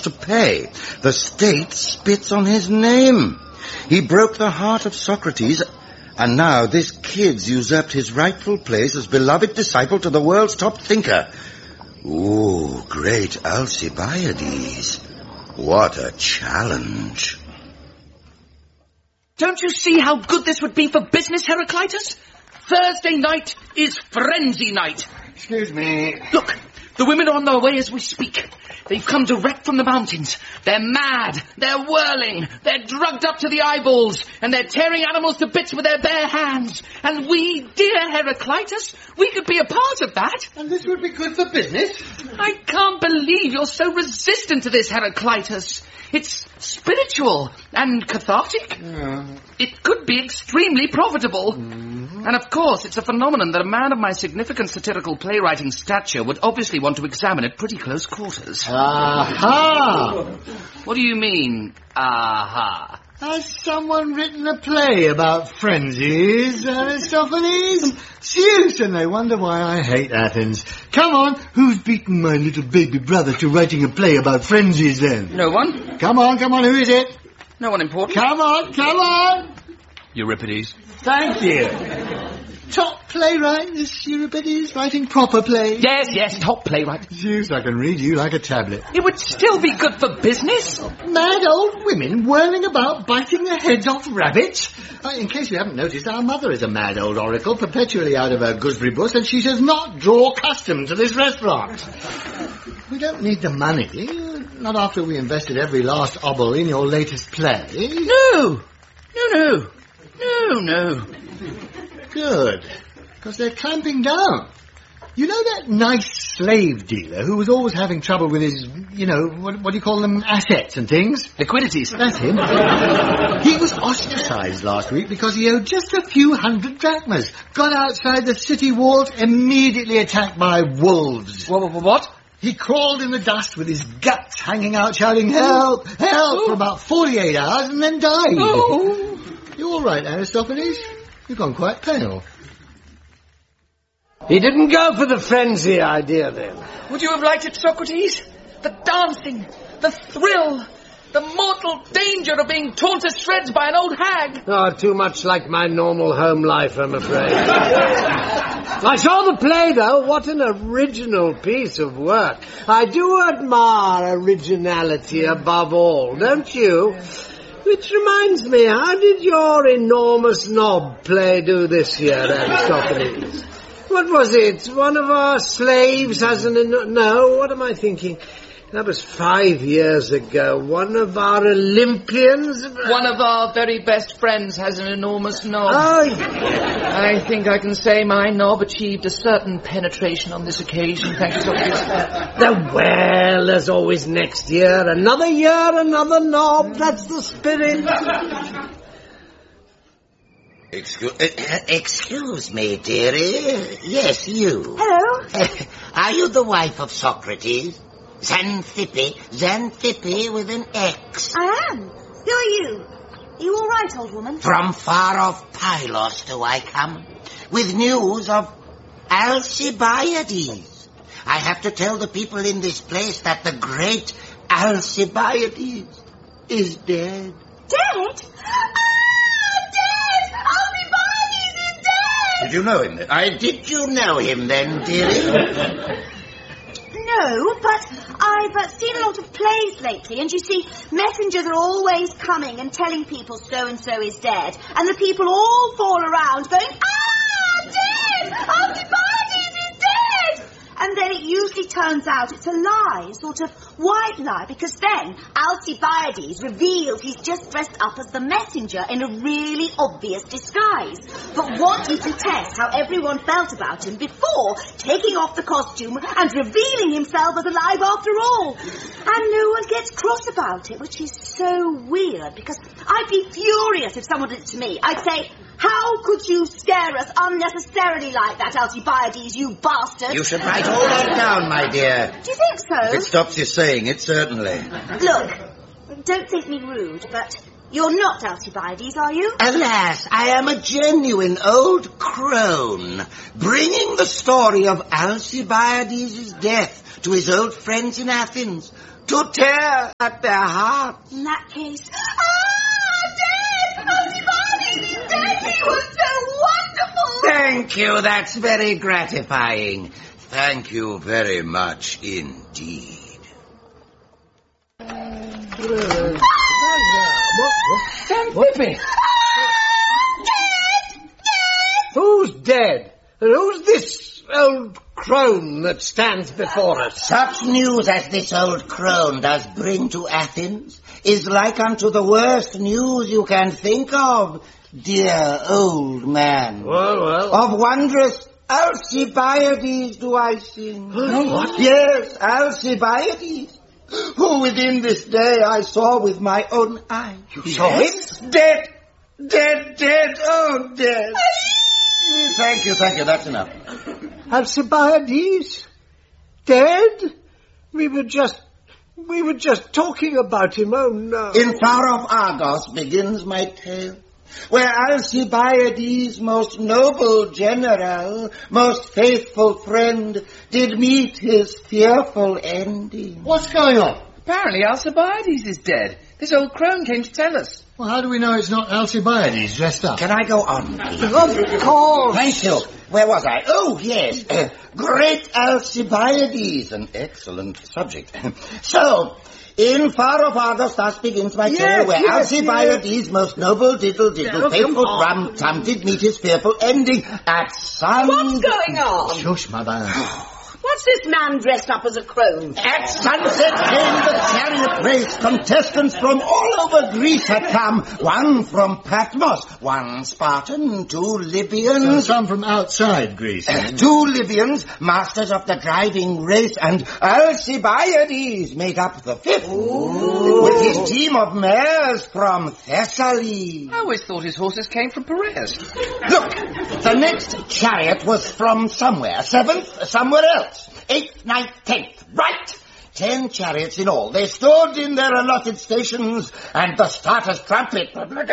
to pay. The state spits on his name. He broke the heart of Socrates, and now this kid's usurped his rightful place as beloved disciple to the world's top thinker. Ooh, great Alcibiades. What a challenge. Don't you see how good this would be for business, Heraclitus? Thursday night is frenzy night. Excuse me. Look, the women are on their way as we speak. They've come direct from the mountains. They're mad, they're whirling, they're drugged up to the eyeballs, and they're tearing animals to bits with their bare hands. And we, dear Heraclitus, we could be a part of that. And this would be good for business? I can't believe you're so resistant to this, Heraclitus. It's spiritual and cathartic. It could be extremely profitable. And of course, it's a phenomenon that a man of my significant satirical playwriting stature would obviously want to examine at pretty close quarters. Aha! What do you mean, aha? Has someone written a play about frenzies, Aristophanes? Zeus, and they wonder why I hate Athens. Come on, who's beaten my little baby brother to writing a play about frenzies then? No one. Come on, who is it? No one important. Come on! Euripides. Thank you. Top playwright, this Euripides, writing proper plays. Yes, top playwright. Zeus, I can read you like a tablet. It would still be good for business. Mad old women whirling about, biting the heads off rabbits. In case you haven't noticed, our mother is a mad old oracle, perpetually out of her gooseberry bush, and she does not draw custom to this restaurant. We don't need the money, not after we invested every last obol in your latest play. No. Good, because they're clamping down. You know that nice slave dealer who was always having trouble with his, what do you call them, assets and things? Liquidities. That's him. He was ostracized last week because he owed just a few hundred drachmas. Got outside the city walls, immediately attacked by wolves. What? He crawled in the dust with his guts hanging out, shouting, "Help! Help!" for about 48 hours and then died. Oh. You all right, Aristophanes? You've gone quite pale. He didn't go for the frenzy idea, then. Would you have liked it, Socrates? The dancing, the thrill, the mortal danger of being torn to shreds by an old hag. Oh, too much like my normal home life, I'm afraid. I saw the play, though. What an original piece of work. I do admire originality above all, don't you? Which reminds me, how did your enormous knob play do this year, Aristophanes? What was it? One of our slaves has No, what am I thinking? That was 5 years ago. One of our Olympians... One of our very best friends has an enormous knob. Oh, I think I can say my knob achieved a certain penetration on this occasion, thank you, Socrates. well, there's always next year. Another year, another knob. That's the spirit. Excuse me, dearie. Yes, you. Hello? Are you the wife of Socrates? Xanthippe with an X. I am. Who are you? Are you all right, old woman? From far off Pylos do I come, with news of Alcibiades. I have to tell the people in this place that the great Alcibiades is dead. Dead? Dead! Alcibiades is dead! Did you know him then? Did you know him then, dearie? No, but I've seen a lot of plays lately, and you see, messengers are always coming and telling people so-and-so is dead, and the people all fall around going, dead! Alcibiades is dead! And then it usually turns out it's a lie, sort of white lie, because then Alcibiades reveals he's just dressed up as the messenger in a really obvious disguise, but wanted to test how everyone felt about him before taking off the costume and revealing himself as alive after all. And no one gets cross about it, which is so weird, because I'd be furious if someone did it to me. I'd say, how could you scare us unnecessarily like that, Alcibiades, you bastard? You should write all that down, my dear. Do you think so? If it stops you saying it, certainly. Look, don't think me rude, but you're not Alcibiades, are you? Alas, I am a genuine old crone, bringing the story of Alcibiades' death to his old friends in Athens, to tear at their hearts. In that case... Dad! Alcibiades! Dad, he was so wonderful! Thank you, that's very gratifying. Thank you very much indeed. Pippi! Who's dead? And who's this old crone that stands before us? Such news as this old crone does bring to Athens is like unto the worst news you can think of, dear old man. Well. Of wondrous Alcibiades do I sing. What? Yes, Alcibiades, who within this day I saw with my own eyes. You saw him? Dead, oh, dead. Thank you, that's enough. Alcibiades? Dead? We were just talking about him, oh no. In far-off Argos begins my tale, where Alcibiades, most noble general, most faithful friend, did meet his fearful ending. What's going on? Apparently Alcibiades is dead. This old crone came to tell us. Well, how do we know it's not Alcibiades dressed up? Can I go on, please? Of course. Thank you. Where was I? Oh, yes. Great Alcibiades, an excellent subject. So, in far-off Argos thus begins my tale, where Alcibiades, most noble diddle, faithful rum-tum, did meet his fearful ending at sun... What's going on? Shush, mother. What's this man dressed up as a crone? At sunset came the chariot race. Contestants from all over Greece had come. One from Patmos, one Spartan, 2 Libyans. So some from outside Greece. 2 Libyans, masters of the driving race, and Alcibiades made up the 5th. With his team of mares from Thessaly. I always thought his horses came from Piraeus. Look, the next chariot was from somewhere. 7th, somewhere else. 8th, 9th, 10th. Right! 10 chariots in all. They stood in their allotted stations, and the starter's trumpet.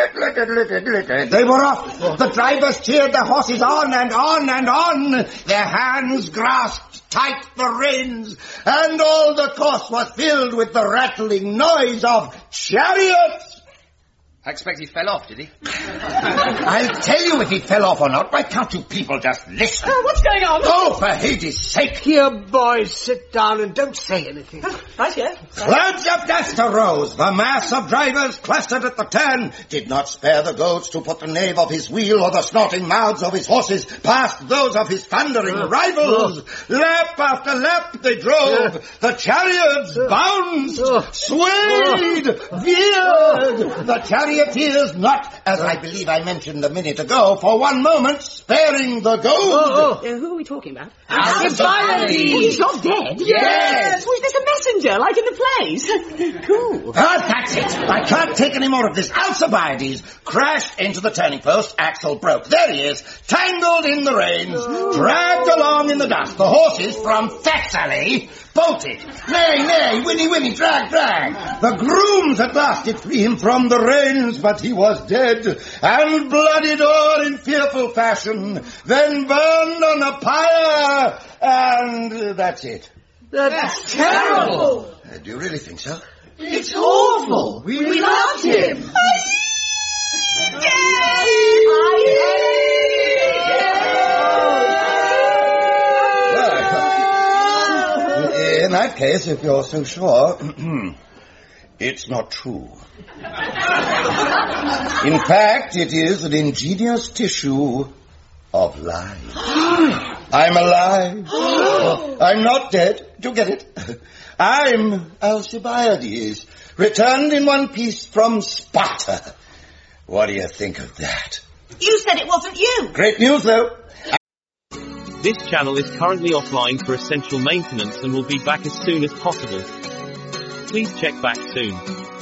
They were off. The drivers cheered their horses on and on and on. Their hands grasped tight the reins, and all the course was filled with the rattling noise of chariots. I expect he fell off, did he? I'll tell you if he fell off or not. Why can't you people just listen? What's going on? Oh, for Hades' sake. Here, boys, sit down and don't say anything. Right here. Clouds of dust arose. The mass of drivers clustered at the turn did not spare the goats to put the nave of his wheel or the snorting mouths of his horses past those of his thundering rivals. Lap after lap they drove. The chariots bounced, swayed, veered. The charioteers not, as I believe I mentioned a minute ago, for one moment sparing the gold. Who are we talking about? Alcibiades! He's not dead? Yes! Was this a messenger, like in the plays? Cool. That's it. I can't take any more of this. Alcibiades crashed into the turning post. Axle broke. There he is, tangled in the reins, dragged along in the dust. The horses from Thessaly bolted. Nay, Winnie, drag. The grooms at last did free him from the reins, but he was dead, and bloodied o'er in fearful fashion, then burned on a pyre, and that's it. That's terrible. Do you really think so? It's awful. We loved him. In that case, if you're so sure, it's not true. In fact, it is an ingenious tissue of lies. I'm alive. I'm not dead. Do you get it? I'm Alcibiades, returned in one piece from Sparta. What do you think of that? You said it wasn't you. Great news, though. This channel is currently offline for essential maintenance and will be back as soon as possible. Please check back soon.